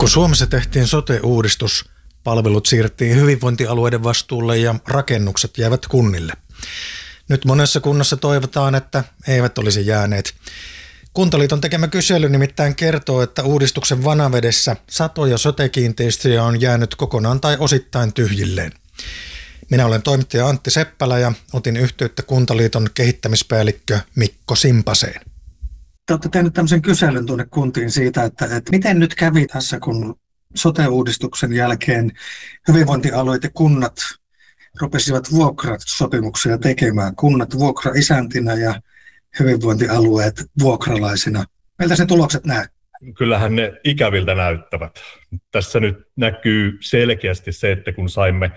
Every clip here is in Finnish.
Kun Suomessa tehtiin sote-uudistus, palvelut siirrettiin hyvinvointialueiden vastuulle ja rakennukset jäivät kunnille. Nyt monessa kunnassa toivotaan, että eivät olisi jääneet. Kuntaliiton tekemä kysely nimittäin kertoo, että uudistuksen vanavedessä satoja sote-kiinteistöjä on jäänyt kokonaan tai osittain tyhjilleen. Minä olen toimittaja Antti Seppälä ja otin yhteyttä Kuntaliiton kehittämispäällikkö Mikko Simpaseen. Te olette tehneet tämmöisen kyselyn tuonne kuntiin siitä, että miten nyt kävi tässä, kun sote-uudistuksen jälkeen hyvinvointialueet ja kunnat rupesivat vuokrasopimuksia tekemään. Kunnat vuokraisäntinä ja hyvinvointialueet vuokralaisina. Miltä ne tulokset näyttävät? Kyllähän ne ikäviltä näyttävät. Tässä nyt näkyy selkeästi se, että kun saimme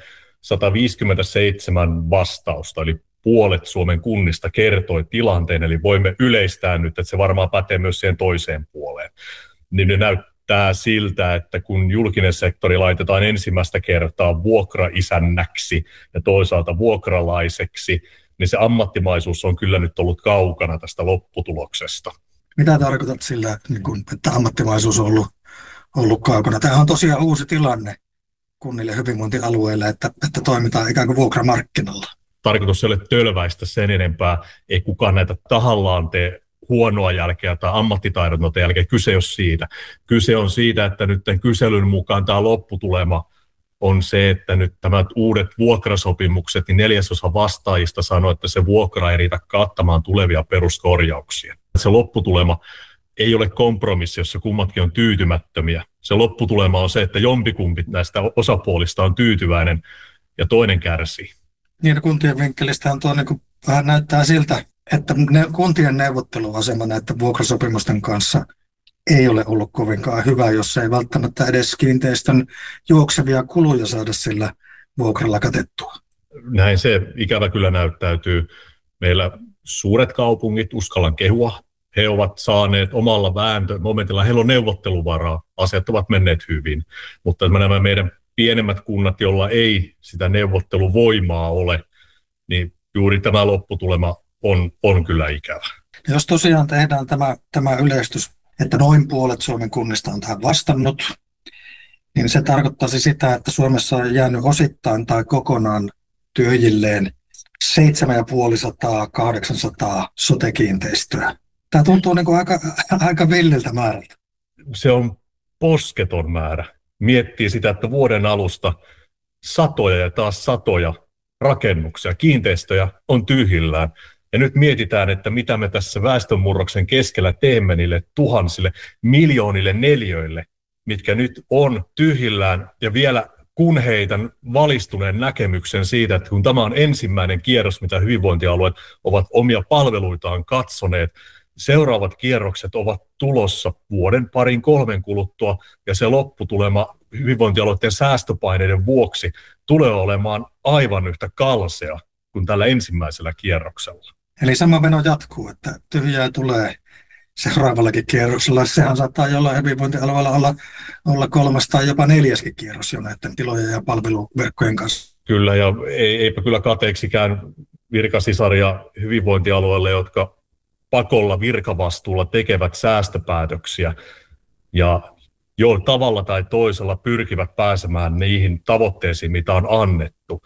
157 vastausta, eli puolet Suomen kunnista kertoi tilanteen, eli voimme yleistää nyt, että se varmaan pätee myös siihen toiseen puoleen. Niin ne näyttää siltä, että kun julkinen sektori laitetaan ensimmäistä kertaa vuokraisännäksi ja toisaalta vuokralaiseksi, niin se ammattimaisuus on kyllä nyt ollut kaukana tästä lopputuloksesta. Mitä tarkoitat sillä, että ammattimaisuus on ollut kaukana? Tämä on tosiaan uusi tilanne kunnille ja hyvinvointialueille, että toimitaan ikään kuin vuokramarkkinalla. Tarkoitus ei ole tölväistä sen enempää, ei kukaan näitä tahallaan tee huonoa jälkeä tai ammattitaidotonta jälkeä. Kyse ei ole siitä. Kyse on siitä, että nyt tämän kyselyn mukaan tämä lopputulema on se, että nyt tämä uudet vuokrasopimukset, niin 4/4 vastaajista sanoo, että se vuokra ei riitä kattamaan tulevia peruskorjauksia. Se lopputulema ei ole kompromissi, jossa kummatkin on tyytymättömiä. Se lopputulema on se, että jompikumpi näistä osapuolista on tyytyväinen ja toinen kärsii. Niin, kuntien vinkkelistähän tuo vähän näyttää siltä, että kuntien neuvotteluasema näiden vuokrasopimusten kanssa ei ole ollut kovinkaan hyvä, jos ei välttämättä edes kiinteistön juoksevia kuluja saada sillä vuokralla katettua. Näin se ikävä kyllä näyttäytyy. Meillä suuret kaupungit, uskallan kehua, he ovat saaneet omalla vääntömomentilla, heillä on neuvotteluvaraa, asiat ovat menneet hyvin, mutta nämä meidän pienemmät kunnat, joilla ei sitä neuvotteluvoimaa ole, niin juuri tämä lopputulema on kyllä ikävä. Jos tosiaan tehdään tämä yleistys, että noin puolet Suomen kunnista on tähän vastannut, niin se tarkoittaisi sitä, että Suomessa on jäänyt osittain tai kokonaan tyhjilleen 750–800 sote-kiinteistöä. Tämä tuntuu aika villiltä määrältä. Se on posketon määrä. Miettii sitä, että vuoden alusta satoja ja taas satoja rakennuksia, kiinteistöjä on tyhjillään. Ja nyt mietitään, että mitä me tässä väestönmurroksen keskellä teemme niille tuhansille, miljoonille neliöille, mitkä nyt on tyhjillään. Ja vielä kun heitän valistuneen näkemyksen siitä, että kun tämä on ensimmäinen kierros, mitä hyvinvointialueet ovat omia palveluitaan katsoneet, seuraavat kierrokset ovat tulossa vuoden, parin, 3 kuluttua, ja se lopputulema hyvinvointialueiden säästöpaineiden vuoksi tulee olemaan aivan yhtä kalsea kuin tällä ensimmäisellä kierroksella. Eli sama meno jatkuu, että tyhjää tulee seuraavallakin kierroksella. Sehän saattaa jollain hyvinvointialueella olla 3. tai jopa 4. kierros jo näiden tilojen ja palveluverkkojen kanssa. Kyllä, ja eipä kyllä kateeksikään virkasisaria hyvinvointialueelle, jotka pakolla virkavastuulla tekevät säästöpäätöksiä ja jo tavalla tai toisella pyrkivät pääsemään niihin tavoitteisiin, mitä on annettu.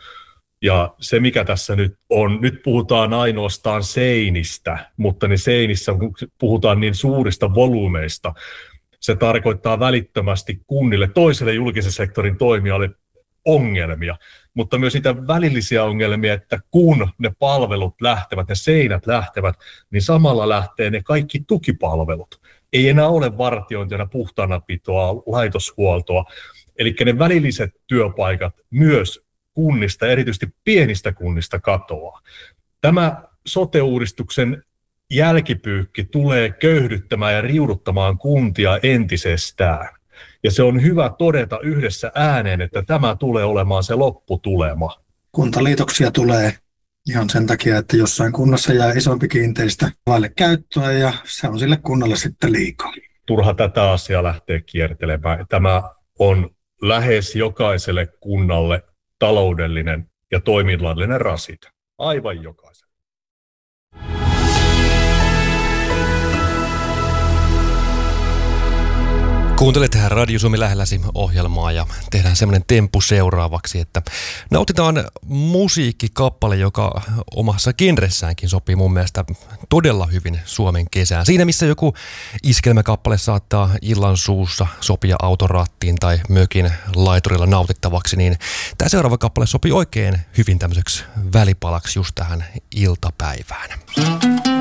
Ja se, mikä tässä nyt on, nyt puhutaan ainoastaan seinistä, mutta ne seinissä puhutaan niin suurista volyymeista. Se tarkoittaa välittömästi kunnille, toiselle julkisen sektorin toimijalle ongelmia, mutta myös niitä välillisiä ongelmia, että kun ne palvelut lähtevät, ne seinät lähtevät, niin samalla lähtee ne kaikki tukipalvelut. Ei enää ole vartiointia, puhtaanapitoa, laitoshuoltoa. Eli ne välilliset työpaikat myös kunnista, erityisesti pienistä kunnista katoaa. Tämä sote-uudistuksen jälkipyykki tulee köyhdyttämään ja riuduttamaan kuntia entisestään. Ja se on hyvä todeta yhdessä ääneen, että tämä tulee olemaan se lopputulema. Kuntaliitoksia tulee ihan sen takia, että jossain kunnassa jää isompi kiinteistö vaille käyttöä ja se on sille kunnalle sitten liikaa. Turha tätä asiaa lähteä kiertelemään. Tämä on lähes jokaiselle kunnalle taloudellinen ja toiminnallinen rasite. Aivan jokaiselle. Kuuntelet Radio Suomi lähelläsi -ohjelmaa ja tehdään semmoinen temppu seuraavaksi, että nautitaan musiikkikappale, joka omassa genressäänkin sopii mun mielestä todella hyvin Suomen kesään. Siinä missä joku iskelmäkappale saattaa illan suussa sopia autorattiin tai mökin laiturilla nautittavaksi, niin tämä seuraava kappale sopii oikein hyvin tämmöiseksi välipalaksi just tähän iltapäivään.